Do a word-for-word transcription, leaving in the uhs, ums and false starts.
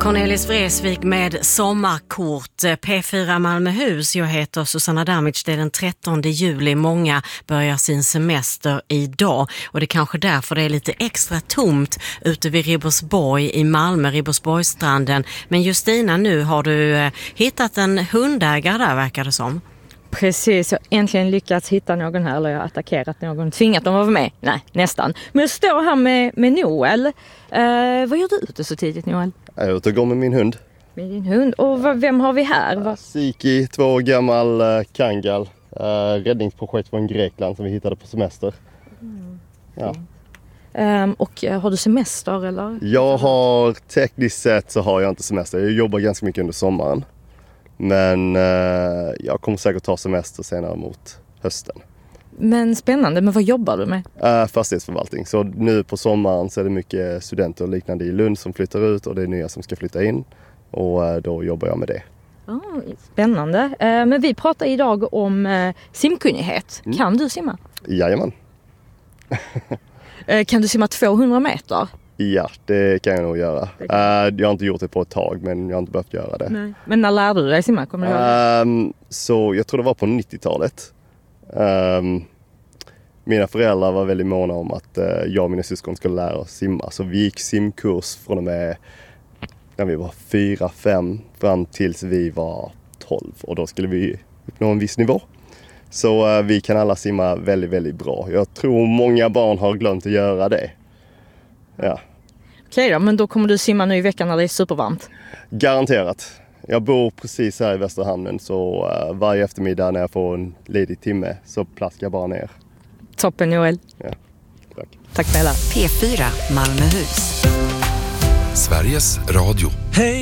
Cornelis Vreeswijk med Sommarkort. P fyra Malmöhus. Jag heter Susanna Damic. Det är den trettonde juli. Många börjar sin semester idag. Och det är kanske därför det är lite extra tomt ute vid Ribersborg i Malmö, Ribersborgsstranden. Men Justina, nu har du eh, hittat en hundägare där, verkar det som. Precis, jag har äntligen lyckats hitta någon här, eller jag har attackerat någon, tvingat dem att vara med. Nej, nästan. Men jag står här med, med Noel. Eh, vad gör du ute så tidigt, Noel? Jag är ute och går med min hund. Med din hund. Och vad, vem har vi här? Uh, Siki, två år gammal uh, kangal. Uh, räddningsprojekt från Grekland som vi hittade på semester. Mm. Ja. Um, och uh, har du semester eller? Jag har, tekniskt sett så har jag inte semester. Jag jobbar ganska mycket under sommaren. Men uh, jag kommer säkert ta semester senare mot hösten. Men spännande, men vad jobbar du med? Uh, fastighetsförvaltning. Så nu på sommaren så är det mycket studenter och liknande i Lund som flyttar ut och det är nya som ska flytta in. Och uh, då jobbar jag med det. Oh, spännande. Uh, men vi pratar idag om uh, simkunnighet. Mm. Kan du simma? Jajamän. uh, kan du simma tvåhundra meter? Ja, det kan jag nog göra. Uh, jag har inte gjort det på ett tag, men jag har inte behövt göra det. Nej. Men när lärde du dig simma? Kommer du ihåg? Uh, så jag tror det var på nittiotalet. Um, mina föräldrar var väldigt måna om att uh, jag och mina syskon skulle lära oss simma. Så vi gick simkurs från och med när vi var fyra, fem fram tills vi var tolv. Och då skulle vi uppnå en viss nivå. Så uh, vi kan alla simma väldigt, väldigt bra. Jag tror många barn har glömt att göra det. Ja. Okej då, men då kommer du simma nu i veckan när det är supervarmt? Garanterat. Jag bor precis här i Västerhamnen så uh, varje eftermiddag när jag får en ledig timme så plaskar jag bara ner. Toppen, Noel. Ja, tack. Tack snälla. P fyra Malmöhus. Sveriges Radio. Hej!